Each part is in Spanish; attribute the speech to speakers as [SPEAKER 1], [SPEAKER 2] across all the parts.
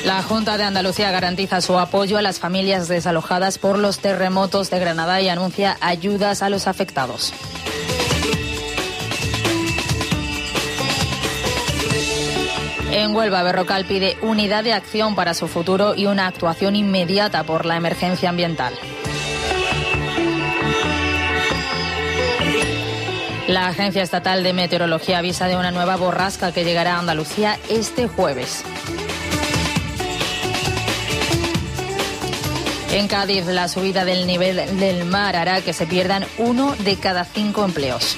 [SPEAKER 1] La Junta de Andalucía garantiza su apoyo a las familias desalojadas por los terremotos de Granada y anuncia ayudas a los afectados. En Huelva, Berrocal pide unidad de acción para su futuro y una actuación inmediata por la emergencia ambiental. La Agencia Estatal de Meteorología avisa de una nueva borrasca que llegará a Andalucía este jueves. En Cádiz, la subida del nivel del mar hará que se pierdan 1 de cada 5 empleos.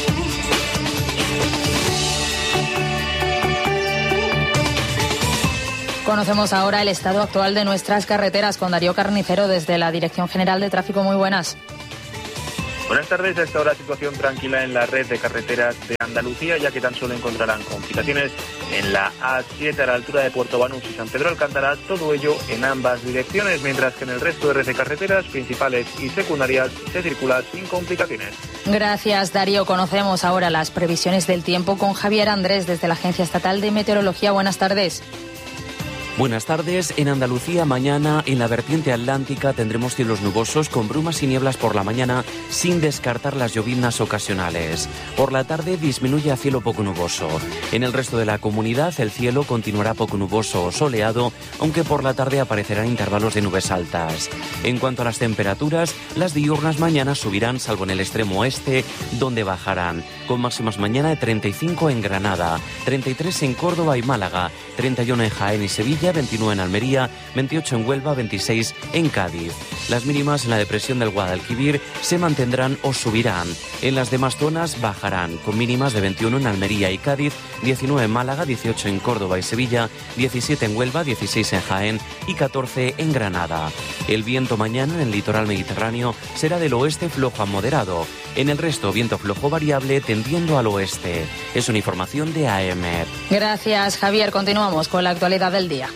[SPEAKER 1] Conocemos ahora el estado actual de nuestras carreteras con Darío Carnicero desde la Dirección General de Tráfico. Muy buenas.
[SPEAKER 2] Buenas tardes. A esta hora situación tranquila en la red de carreteras de Andalucía, ya que tan solo encontrarán complicaciones en la A7 a la altura de Puerto Banús y San Pedro Alcántara, todo ello en ambas direcciones, mientras que en el resto de red de carreteras principales y secundarias se circula sin complicaciones.
[SPEAKER 1] Gracias, Darío. Conocemos ahora las previsiones del tiempo con Javier Andrés desde la Agencia Estatal de Meteorología. Buenas tardes.
[SPEAKER 3] Buenas tardes. En Andalucía mañana en la vertiente atlántica tendremos cielos nubosos con brumas y nieblas por la mañana sin descartar las lloviznas ocasionales. Por la tarde disminuye a cielo poco nuboso. En el resto de la comunidad el cielo continuará poco nuboso o soleado, aunque por la tarde aparecerán intervalos de nubes altas. En cuanto a las temperaturas, las diurnas mañana subirán salvo en el extremo oeste, donde bajarán, con máximas mañana de 35 en Granada, 33 en Córdoba y Málaga, 31 en Jaén y Sevilla, 29 en Almería, 28 en Huelva, 26 en Cádiz. Las mínimas en la depresión del Guadalquivir se mantendrán o subirán. En las demás zonas bajarán, con mínimas de 21 en Almería y Cádiz, 19 en Málaga, 18 en Córdoba y Sevilla, 17 en Huelva, 16 en Jaén y 14 en Granada. El viento mañana en el litoral mediterráneo será del oeste flojo a moderado. En el resto, viento flojo variable tendiendo al oeste. Es una información de AEMET.
[SPEAKER 1] Gracias, Javier. Continuamos con la actualidad del día.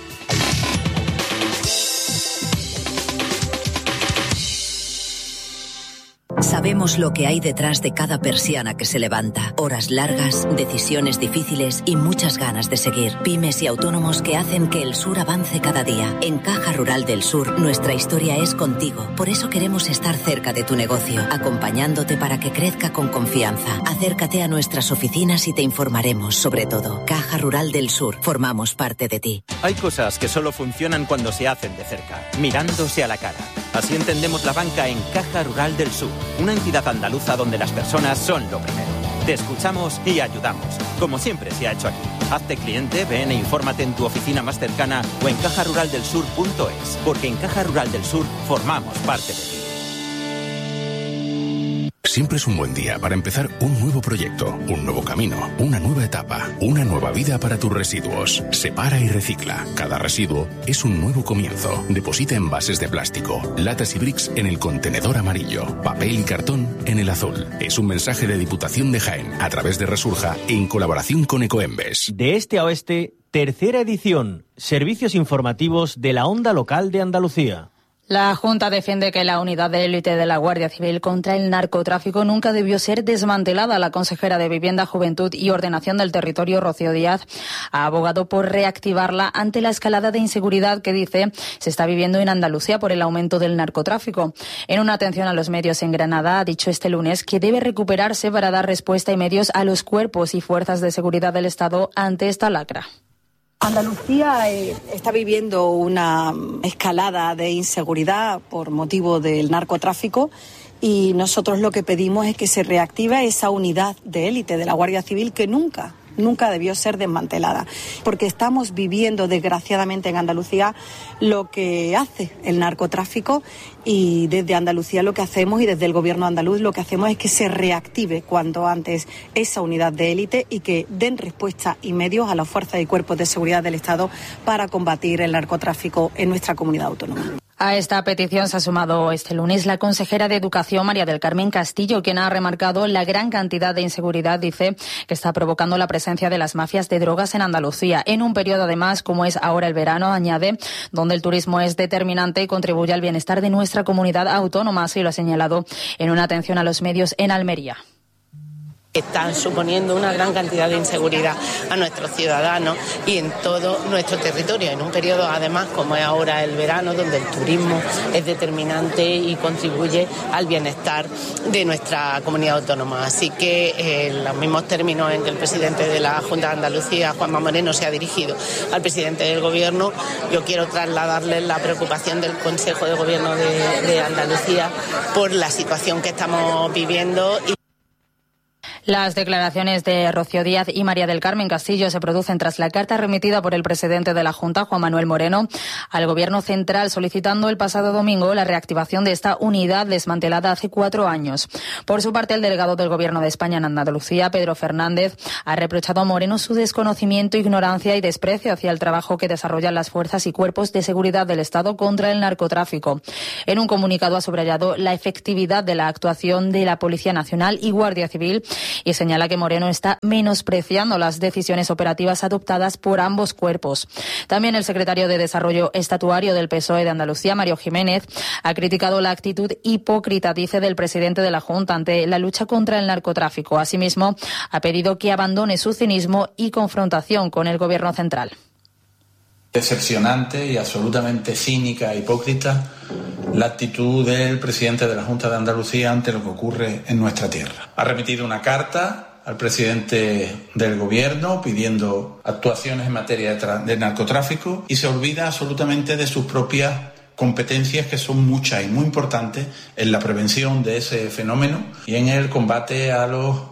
[SPEAKER 4] Sabemos lo que hay detrás de cada persiana que se levanta. Horas largas, decisiones difíciles y muchas ganas de seguir. Pymes y autónomos que hacen que el sur avance cada día. En Caja Rural del Sur, nuestra historia es contigo. Por eso queremos estar cerca de tu negocio, acompañándote para que crezca con confianza. Acércate a nuestras oficinas y te informaremos sobre todo. Caja Rural del Sur, formamos parte de ti.
[SPEAKER 5] Hay cosas que solo funcionan cuando se hacen de cerca, mirándose a la cara. Así entendemos la banca en Caja Rural del Sur, una entidad andaluza donde las personas son lo primero. Te escuchamos y ayudamos, como siempre se ha hecho aquí. Hazte cliente, ven e infórmate en tu oficina más cercana o en cajaruraldelsur.es, porque en Caja Rural del Sur formamos parte de ti.
[SPEAKER 6] Siempre es un buen día para empezar un nuevo proyecto, un nuevo camino, una nueva etapa, una nueva vida para tus residuos. Separa y recicla. Cada residuo es un nuevo comienzo. Deposita envases de plástico, latas y bricks en el contenedor amarillo, papel y cartón en el azul. Es un mensaje de Diputación de Jaén a través de Resurja en colaboración con Ecoembes.
[SPEAKER 7] De este a oeste, tercera edición. Servicios informativos de la onda local de Andalucía.
[SPEAKER 1] La Junta defiende que la unidad de élite de la Guardia Civil contra el narcotráfico nunca debió ser desmantelada. La consejera de Vivienda, Juventud y Ordenación del Territorio, Rocío Díaz, ha abogado por reactivarla ante la escalada de inseguridad que dice se está viviendo en Andalucía por el aumento del narcotráfico. En una atención a los medios en Granada ha dicho este lunes que debe recuperarse para dar respuesta y medios a los cuerpos y fuerzas de seguridad del Estado ante esta lacra.
[SPEAKER 8] Andalucía está viviendo una escalada de inseguridad por motivo del narcotráfico y nosotros lo que pedimos es que se reactive esa unidad de élite de la Guardia Civil que nunca debió ser desmantelada, porque estamos viviendo desgraciadamente en Andalucía lo que hace el narcotráfico y desde Andalucía lo que hacemos y desde el gobierno andaluz lo que hacemos es que se reactive cuanto antes esa unidad de élite y que den respuesta y medios a las fuerzas y cuerpos de seguridad del Estado para combatir el narcotráfico en nuestra comunidad autónoma.
[SPEAKER 1] A esta petición se ha sumado este lunes la consejera de Educación, María del Carmen Castillo, quien ha remarcado la gran cantidad de inseguridad, dice, que está provocando la presencia de las mafias de drogas en Andalucía. En un periodo, además, como es ahora el verano, añade, donde el turismo es determinante y contribuye al bienestar de nuestra comunidad autónoma, así lo ha señalado en una atención a los medios en Almería.
[SPEAKER 9] Están suponiendo una gran cantidad de inseguridad a nuestros ciudadanos y en todo nuestro territorio, en un periodo además como es ahora el verano, donde el turismo es determinante y contribuye al bienestar de nuestra comunidad autónoma. Así que en los mismos términos en que el presidente de la Junta de Andalucía, Juanma Moreno, se ha dirigido al presidente del Gobierno, yo quiero trasladarles la preocupación del Consejo de Gobierno de Andalucía por la situación que estamos viviendo.
[SPEAKER 1] Las declaraciones de Rocío Díaz y María del Carmen Castillo se producen tras la carta remitida por el presidente de la Junta, Juan Manuel Moreno, al Gobierno central solicitando el pasado domingo la reactivación de esta unidad desmantelada hace 4 años. Por su parte, el delegado del Gobierno de España en Andalucía, Pedro Fernández, ha reprochado a Moreno su desconocimiento, ignorancia y desprecio hacia el trabajo que desarrollan las fuerzas y cuerpos de seguridad del Estado contra el narcotráfico. En un comunicado ha subrayado la efectividad de la actuación de la Policía Nacional y Guardia Civil y señala que Moreno está menospreciando las decisiones operativas adoptadas por ambos cuerpos. También el secretario de Desarrollo Estatuario del PSOE de Andalucía, Mario Jiménez, ha criticado la actitud hipócrita, dice, del presidente de la Junta ante la lucha contra el narcotráfico. Asimismo, ha pedido que abandone su cinismo y confrontación con el Gobierno central.
[SPEAKER 10] Decepcionante y absolutamente cínica e hipócrita la actitud del presidente de la Junta de Andalucía ante lo que ocurre en nuestra tierra. Ha remitido una carta al presidente del Gobierno pidiendo actuaciones en materia de narcotráfico y se olvida absolutamente de sus propias competencias, que son muchas y muy importantes en la prevención de ese fenómeno y en el combate a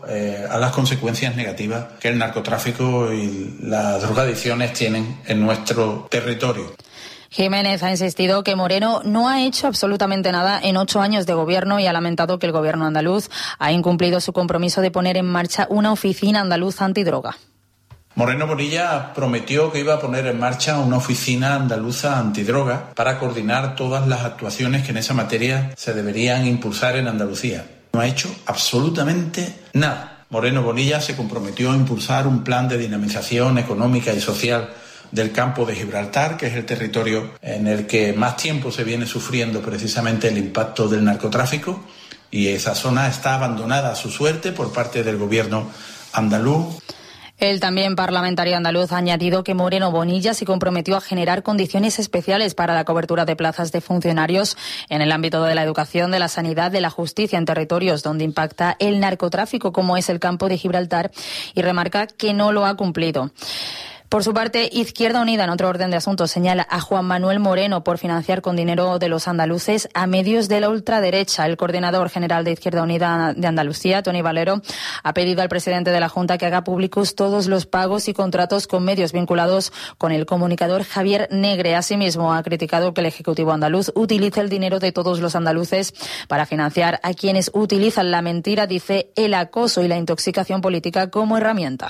[SPEAKER 10] las consecuencias negativas que el narcotráfico y las drogadicciones tienen en nuestro territorio.
[SPEAKER 1] Jiménez ha insistido que Moreno no ha hecho absolutamente nada en 8 años de gobierno y ha lamentado que el Gobierno andaluz ha incumplido su compromiso de poner en marcha una oficina andaluza antidroga.
[SPEAKER 10] Moreno Bonilla prometió que iba a poner en marcha una oficina andaluza antidroga para coordinar todas las actuaciones que en esa materia se deberían impulsar en Andalucía. No ha hecho absolutamente nada. Moreno Bonilla se comprometió a impulsar un plan de dinamización económica y social del campo de Gibraltar, que es el territorio en el que más tiempo se viene sufriendo precisamente el impacto del narcotráfico, y esa zona está abandonada a su suerte por parte del Gobierno andaluz.
[SPEAKER 1] El también parlamentario andaluz ha añadido que Moreno Bonilla se comprometió a generar condiciones especiales para la cobertura de plazas de funcionarios en el ámbito de la educación, de la sanidad, de la justicia en territorios donde impacta el narcotráfico, como es el campo de Gibraltar, y remarca que no lo ha cumplido. Por su parte, Izquierda Unida, en otro orden de asuntos, señala a Juan Manuel Moreno por financiar con dinero de los andaluces a medios de la ultraderecha. El coordinador general de Izquierda Unida de Andalucía, Tony Valero, ha pedido al presidente de la Junta que haga públicos todos los pagos y contratos con medios vinculados con el comunicador Javier Negre. Asimismo, ha criticado que el Ejecutivo andaluz utilice el dinero de todos los andaluces para financiar a quienes utilizan la mentira, dice, el acoso y la intoxicación política como herramienta.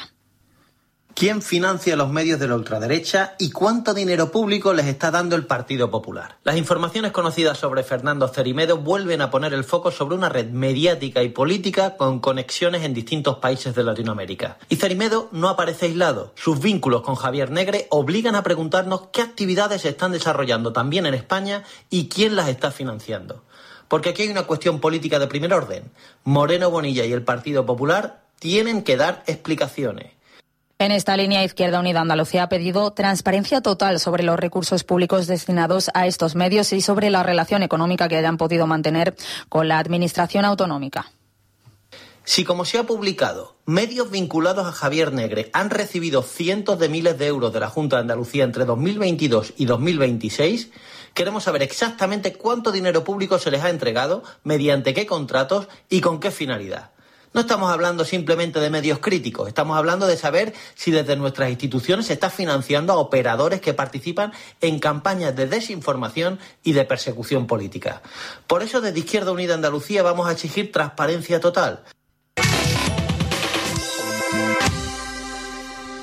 [SPEAKER 11] ¿Quién financia los medios de la ultraderecha y cuánto dinero público les está dando el Partido Popular? Las informaciones conocidas sobre Fernando Cerime vuelven a poner el foco sobre una red mediática y política con conexiones en distintos países de Latinoamérica. Y Cerime no aparece aislado. Sus vínculos con Javier Negre obligan a preguntarnos qué actividades se están desarrollando también en España y quién las está financiando. Porque aquí hay una cuestión política de primer orden. Moreno Bonilla y el Partido Popular tienen que dar explicaciones.
[SPEAKER 1] En esta línea, Izquierda Unida Andalucía ha pedido transparencia total sobre los recursos públicos destinados a estos medios y sobre la relación económica que hayan podido mantener con la administración autonómica.
[SPEAKER 11] Si, como se ha publicado, medios vinculados a Javier Negre han recibido cientos de miles de euros de la Junta de Andalucía entre 2022 y 2026, queremos saber exactamente cuánto dinero público se les ha entregado, mediante qué contratos y con qué finalidad. No estamos hablando simplemente de medios críticos, estamos hablando de saber si desde nuestras instituciones se está financiando a operadores que participan en campañas de desinformación y de persecución política. Por eso, desde Izquierda Unida Andalucía vamos a exigir transparencia total.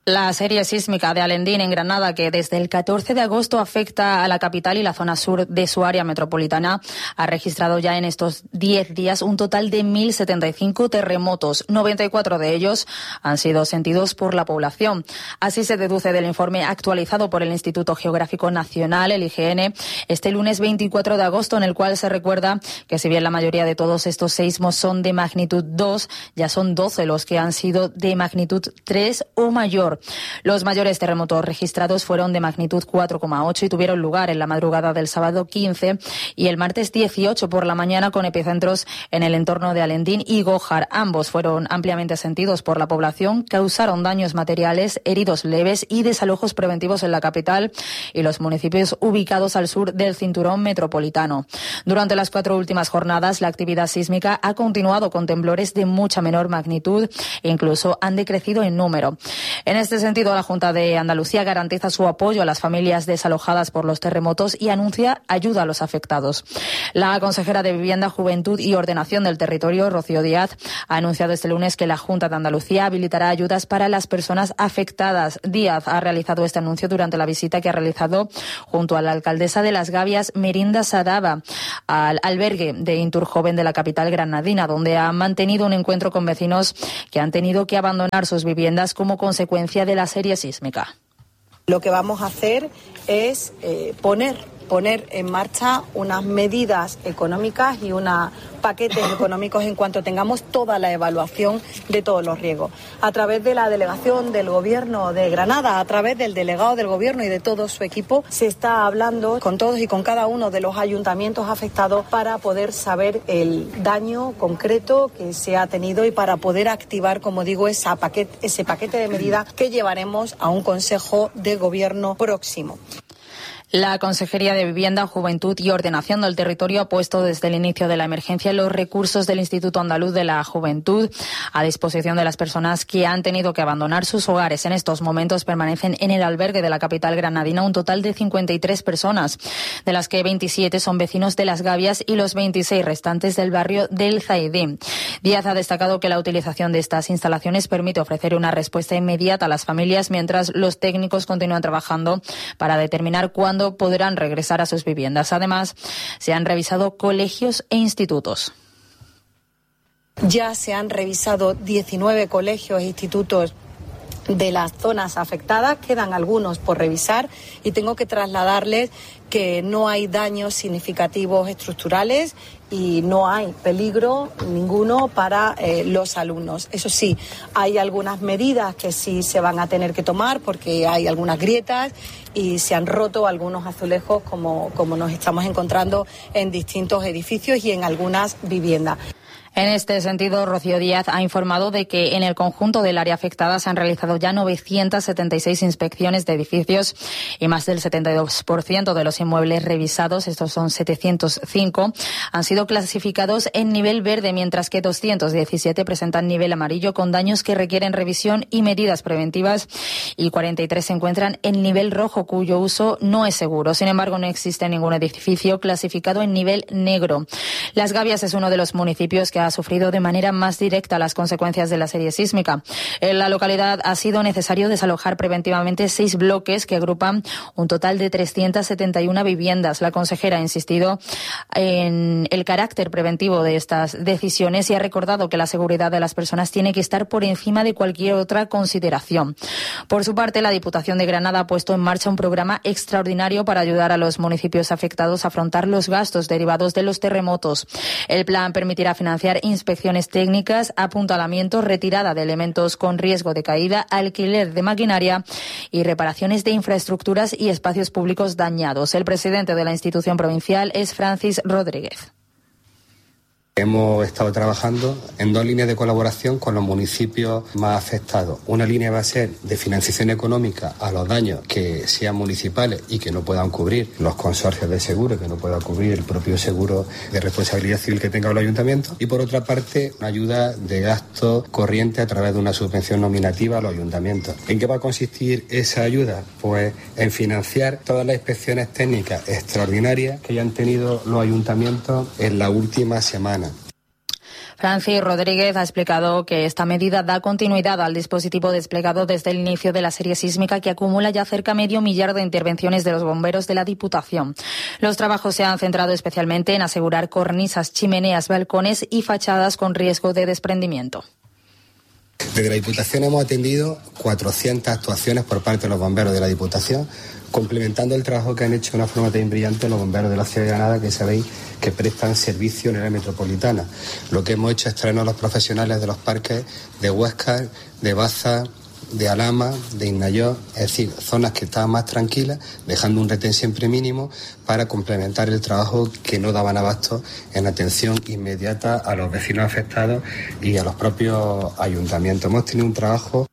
[SPEAKER 1] La serie sísmica de Alendín en Granada, que desde el 14 de agosto afecta a la capital y la zona sur de su área metropolitana, ha registrado ya en estos 10 días un total de 1.075 terremotos. 94 de ellos han sido sentidos por la población. Así se deduce del informe actualizado por el Instituto Geográfico Nacional, el IGN, este lunes 24 de agosto, en el cual se recuerda que si bien la mayoría de todos estos seísmos son de magnitud 2, ya son 12 los que han sido de magnitud 3 o mayor. Los mayores terremotos registrados fueron de magnitud 4,8 y tuvieron lugar en la madrugada del sábado 15 y el martes 18 por la mañana, con epicentros en el entorno de Alendín y Gójar. Ambos fueron ampliamente sentidos por la población, causaron daños materiales, heridos leves y desalojos preventivos en la capital y los municipios ubicados al sur del cinturón metropolitano. Durante las 4 últimas jornadas, la actividad sísmica ha continuado con temblores de mucha menor magnitud e incluso han decrecido en número. En este sentido, la Junta de Andalucía garantiza su apoyo a las familias desalojadas por los terremotos y anuncia ayuda a los afectados. La consejera de Vivienda, Juventud y Ordenación del Territorio, Rocío Díaz, ha anunciado este lunes que la Junta de Andalucía habilitará ayudas para las personas afectadas. Díaz ha realizado este anuncio durante la visita que ha realizado junto a la alcaldesa de Las Gavias, Merinda Sadaba, al albergue de Inturjoven de la capital granadina, donde ha mantenido un encuentro con vecinos que han tenido que abandonar sus viviendas como consecuencia de la serie sísmica.
[SPEAKER 8] Lo que vamos a hacer es poner en marcha unas medidas económicas y unos paquetes económicos en cuanto tengamos toda la evaluación de todos los riesgos. A través de la delegación del Gobierno de Granada, a través del delegado del Gobierno y de todo su equipo, se está hablando con todos y con cada uno de los ayuntamientos afectados para poder saber el daño concreto que se ha tenido y para poder activar, como digo, ese paquete de medidas que llevaremos a un Consejo de Gobierno próximo.
[SPEAKER 1] La Consejería de Vivienda, Juventud y Ordenación del Territorio ha puesto desde el inicio de la emergencia los recursos del Instituto Andaluz de la Juventud a disposición de las personas que han tenido que abandonar sus hogares. En estos momentos permanecen en el albergue de la capital granadina un total de 53 personas, de las que 27 son vecinos de Las Gavias y los 26 restantes del barrio del Zaidín. Díaz ha destacado que la utilización de estas instalaciones permite ofrecer una respuesta inmediata a las familias, mientras los técnicos continúan trabajando para determinar cuándo podrán regresar a sus viviendas. Además, se han revisado colegios e institutos.
[SPEAKER 8] Ya se han revisado 19 colegios e institutos de las zonas afectadas, quedan algunos por revisar y tengo que trasladarles que no hay daños significativos estructurales y no hay peligro ninguno para los alumnos. Eso sí, hay algunas medidas que sí se van a tener que tomar porque hay algunas grietas y se han roto algunos azulejos como nos estamos encontrando en distintos edificios y en algunas viviendas.
[SPEAKER 1] En este sentido, Rocío Díaz ha informado de que en el conjunto del área afectada se han realizado ya 976 inspecciones de edificios y más del 72% de los inmuebles revisados, estos son 705, han sido clasificados en nivel verde, mientras que 217 presentan nivel amarillo con daños que requieren revisión y medidas preventivas y 43 se encuentran en nivel rojo cuyo uso no es seguro. Sin embargo, no existe ningún edificio clasificado en nivel negro. Las Gavias es uno de los municipios que ha sufrido de manera más directa las consecuencias de la serie sísmica. En la localidad ha sido necesario desalojar preventivamente 6 bloques que agrupan un total de 371 viviendas. La consejera ha insistido en el carácter preventivo de estas decisiones y ha recordado que la seguridad de las personas tiene que estar por encima de cualquier otra consideración. Por su parte, la Diputación de Granada ha puesto en marcha un programa extraordinario para ayudar a los municipios afectados a afrontar los gastos derivados de los terremotos. El plan permitirá financiar inspecciones técnicas, apuntalamiento, retirada de elementos con riesgo de caída, alquiler de maquinaria y reparaciones de infraestructuras y espacios públicos dañados. El presidente de la institución provincial es Francis Rodríguez.
[SPEAKER 12] Hemos estado trabajando en 2 líneas de colaboración con los municipios más afectados. Una línea va a ser de financiación económica a los daños que sean municipales y que no puedan cubrir los consorcios de seguro, que no pueda cubrir el propio seguro de responsabilidad civil que tenga el ayuntamiento. Y por otra parte, una ayuda de gasto corriente a través de una subvención nominativa a los ayuntamientos. ¿En qué va a consistir esa ayuda? Pues en financiar todas las inspecciones técnicas extraordinarias que hayan tenido los ayuntamientos en la última semana.
[SPEAKER 1] Francis Rodríguez ha explicado que esta medida da continuidad al dispositivo desplegado desde el inicio de la serie sísmica, que acumula ya cerca medio millar de intervenciones de los bomberos de la Diputación. Los trabajos se han centrado especialmente en asegurar cornisas, chimeneas, balcones y fachadas con riesgo de desprendimiento.
[SPEAKER 12] Desde la Diputación hemos atendido 400 actuaciones por parte de los bomberos de la Diputación, complementando el trabajo que han hecho de una forma tan brillante los bomberos de la ciudad de Granada, que sabéis que prestan servicio en el área metropolitana. Lo que hemos hecho es traernos a los profesionales de los parques de Huesca, de Baza, de Alhama, de Innayor, es decir, zonas que estaban más tranquilas, dejando un retén siempre mínimo para complementar el trabajo que no daban abasto en atención inmediata a los vecinos afectados y a los propios ayuntamientos. Hemos tenido un trabajo.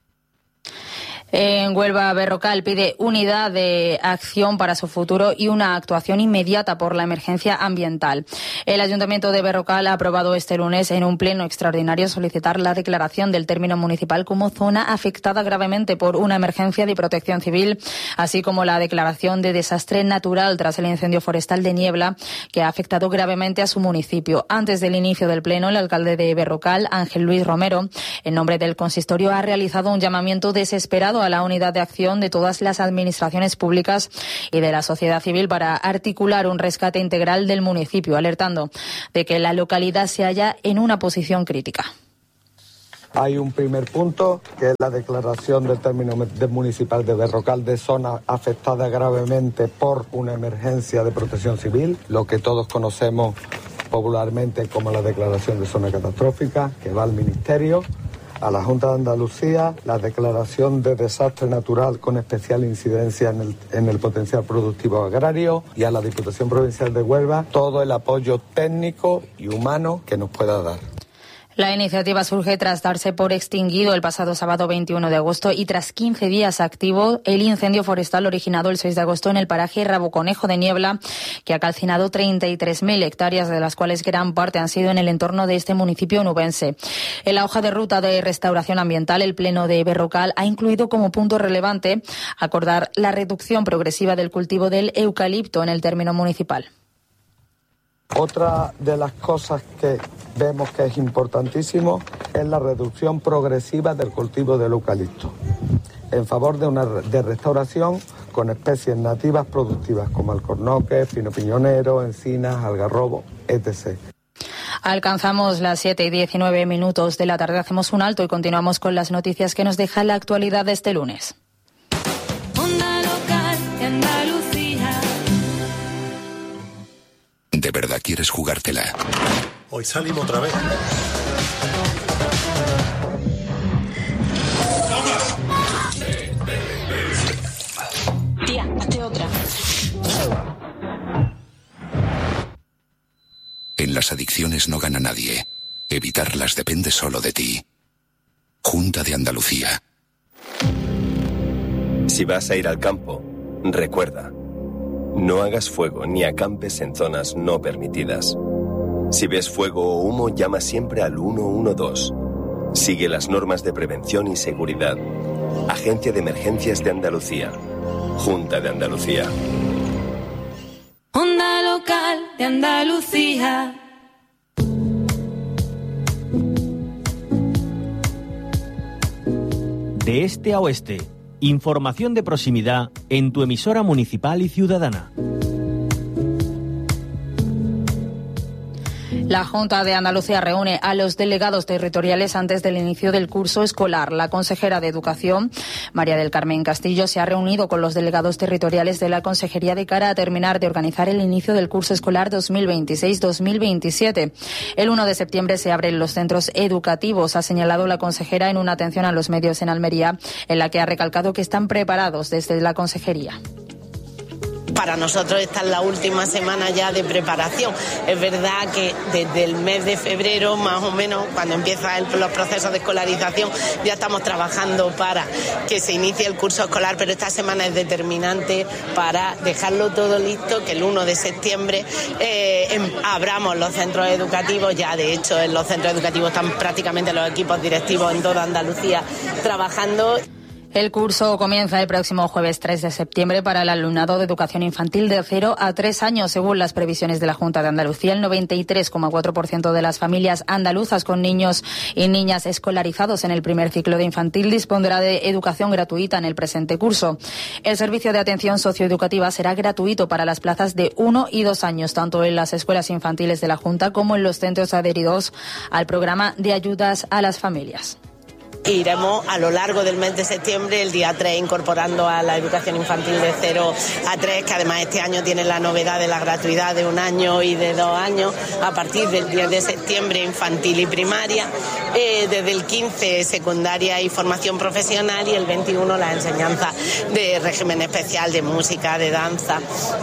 [SPEAKER 1] En Huelva, Berrocal pide unidad de acción para su futuro y una actuación inmediata por la emergencia ambiental. El Ayuntamiento de Berrocal ha aprobado este lunes en un pleno extraordinario solicitar la declaración del término municipal como zona afectada gravemente por una emergencia de protección civil, así como la declaración de desastre natural tras el incendio forestal de Niebla, que ha afectado gravemente a su municipio. Antes del inicio del pleno, el alcalde de Berrocal, Ángel Luis Romero, en nombre del consistorio, ha realizado un llamamiento desesperado a la unidad de acción de todas las administraciones públicas y de la sociedad civil para articular un rescate integral del municipio, alertando de que la localidad se halla en una posición crítica.
[SPEAKER 13] Hay un primer punto, que es la declaración del término municipal de Berrocal de zona afectada gravemente por una emergencia de protección civil, lo que todos conocemos popularmente como la declaración de zona catastrófica, que va al Ministerio, a la Junta de Andalucía, la declaración de desastre natural con especial incidencia en el potencial productivo agrario, y a la Diputación Provincial de Huelva todo el apoyo técnico y humano que nos pueda dar.
[SPEAKER 1] La iniciativa surge tras darse por extinguido el pasado sábado 21 de agosto y tras 15 días activo el incendio forestal originado el 6 de agosto en el paraje Raboconejo de Niebla, que ha calcinado 33.000 hectáreas, de las cuales gran parte han sido en el entorno de este municipio onubense. En la hoja de ruta de restauración ambiental, el Pleno de Berrocal ha incluido como punto relevante acordar la reducción progresiva del cultivo del eucalipto en el término municipal.
[SPEAKER 13] Otra de las cosas que vemos que es importantísimo es la reducción progresiva del cultivo del eucalipto, en favor de restauración con especies nativas productivas como alcornoque, pino piñonero, encinas, algarrobo, etc.
[SPEAKER 1] Alcanzamos las 7:19 de la tarde, hacemos un alto y continuamos con las noticias que nos deja la actualidad de este lunes.
[SPEAKER 14] Onda Local de Andalucía.
[SPEAKER 6] ¿De verdad quieres jugártela?
[SPEAKER 15] Hoy salimos otra vez.
[SPEAKER 14] Tía, hazte otra.
[SPEAKER 6] En las adicciones no gana nadie. Evitarlas depende solo de ti. Junta de Andalucía.
[SPEAKER 16] Si vas a ir al campo, recuerda, no hagas fuego ni acampes en zonas no permitidas. Si ves fuego o humo, llama siempre al 112. Sigue las normas de prevención y seguridad. Agencia de Emergencias de Andalucía. Junta de Andalucía.
[SPEAKER 14] Onda Local de Andalucía.
[SPEAKER 7] De este a oeste, información de proximidad en tu emisora municipal y ciudadana.
[SPEAKER 1] La Junta de Andalucía reúne a los delegados territoriales antes del inicio del curso escolar. La consejera de Educación, María del Carmen Castillo, se ha reunido con los delegados territoriales de la Consejería de cara a terminar de organizar el inicio del curso escolar 2026-2027. El 1 de septiembre se abren los centros educativos, ha señalado la consejera en una atención a los medios en Almería, en la que ha recalcado que están preparados desde la Consejería.
[SPEAKER 9] Para nosotros esta es la última semana ya de preparación. Es verdad que desde el mes de febrero, más o menos, cuando empiezan los procesos de escolarización, ya estamos trabajando para que se inicie el curso escolar, pero esta semana es determinante para dejarlo todo listo, que el 1 de septiembre abramos los centros educativos. Ya, de hecho, en los centros educativos están prácticamente los equipos directivos en toda Andalucía trabajando.
[SPEAKER 1] El curso comienza el próximo jueves 3 de septiembre para el alumnado de educación infantil de 0 a 3 años. Según las previsiones de la Junta de Andalucía, el 93,4% de las familias andaluzas con niños y niñas escolarizados en el primer ciclo de infantil dispondrá de educación gratuita en el presente curso. El servicio de atención socioeducativa será gratuito para las plazas de 1 y 2 años, tanto en las escuelas infantiles de la Junta como en los centros adheridos al programa de ayudas a las familias.
[SPEAKER 9] Iremos a lo largo del mes de septiembre, el día 3, incorporando a la educación infantil de 0 a 3, que además este año tiene la novedad de la gratuidad de 1 año y de 2 años, a partir del 10 de septiembre infantil y primaria, desde el 15 secundaria y formación profesional y el 21 la enseñanza de régimen especial de música, de danza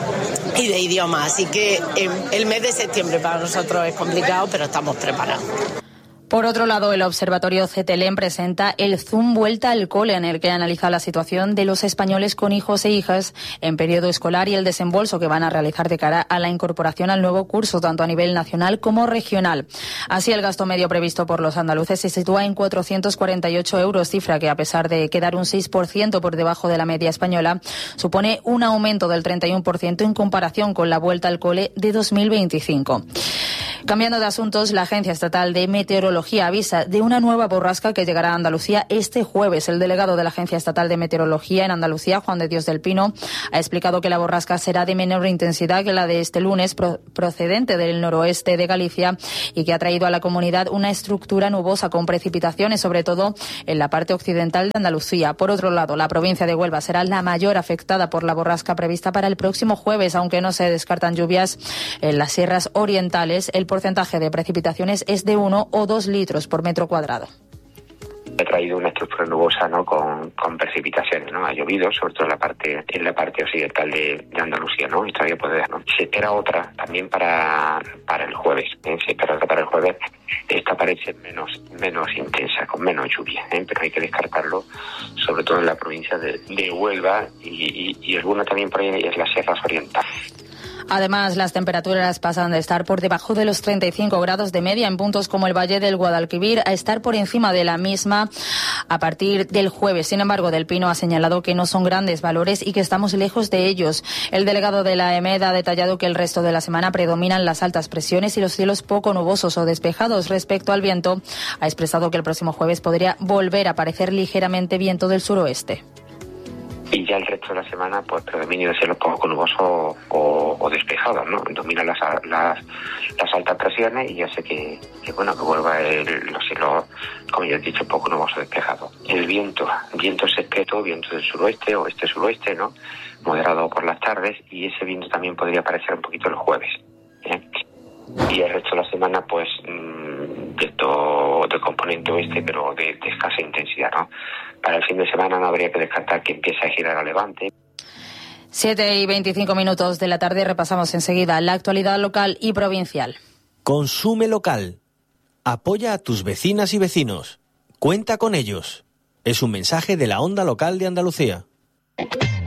[SPEAKER 9] y de idioma. Así que el mes de septiembre para nosotros es complicado, pero estamos preparados.
[SPEAKER 1] Por otro lado, el Observatorio CETELEM presenta el Zoom Vuelta al Cole, en el que analiza la situación de los españoles con hijos e hijas en periodo escolar y el desembolso que van a realizar de cara a la incorporación al nuevo curso, tanto a nivel nacional como regional. Así, el gasto medio previsto por los andaluces se sitúa en 448 euros, cifra que, a pesar de quedar un 6% por debajo de la media española, supone un aumento del 31% en comparación con la Vuelta al Cole de 2025. Cambiando de asuntos, la Agencia Estatal de Meteorología avisa de una nueva borrasca que llegará a Andalucía este jueves. El delegado de la Agencia Estatal de Meteorología en Andalucía, Juan de Dios del Pino, ha explicado que la borrasca será de menor intensidad que la de este lunes, procedente del noroeste de Galicia, y que ha traído a la comunidad una estructura nubosa con precipitaciones, sobre todo en la parte occidental de Andalucía. Por otro lado, la provincia de Huelva será la mayor afectada por la borrasca prevista para el próximo jueves, aunque no se descartan lluvias en las sierras orientales. El porcentaje de precipitaciones es de 1 o 2 litros por metro cuadrado.
[SPEAKER 17] Ha traído una estructura nubosa, ¿no?, con precipitaciones, ¿no? Ha llovido, sobre todo en la parte occidental de Andalucía, ¿no? Y todavía ¿no? Se espera otra también para el jueves, ¿eh? Se espera otra para el jueves. Esta parece menos intensa, con menos lluvia, ¿eh? Pero hay que descartarlo, sobre todo en la provincia de Huelva y alguna también por ahí en las sierras orientales.
[SPEAKER 1] Además, las temperaturas pasan de estar por debajo de los 35 grados de media en puntos como el Valle del Guadalquivir a estar por encima de la misma a partir del jueves. Sin embargo, Del Pino ha señalado que no son grandes valores y que estamos lejos de ellos. El delegado de la EMED ha detallado que el resto de la semana predominan las altas presiones y los cielos poco nubosos o despejados. Respecto al viento, ha expresado que el próximo jueves podría volver a aparecer ligeramente viento del suroeste.
[SPEAKER 17] Y ya el resto de la semana, pues predominio de cielos poco nubosos o despejados, ¿no? Dominan las altas presiones y ya sé que vuelva los cielos, como ya he dicho, poco nubosos despejados. El viento secreto, viento del suroeste, oeste-suroeste, ¿no? Moderado por las tardes, y ese viento también podría aparecer un poquito el jueves, ¿eh? Y el resto de la semana, pues, viento de componente oeste, pero de escasa intensidad, ¿no? Para el fin de semana no habría que descartar que empiece a girar a levante.
[SPEAKER 1] 7:25 de la tarde, repasamos enseguida la actualidad local y provincial.
[SPEAKER 7] Consume local. Apoya a tus vecinas y vecinos. Cuenta con ellos. Es un mensaje de la Onda Local de Andalucía.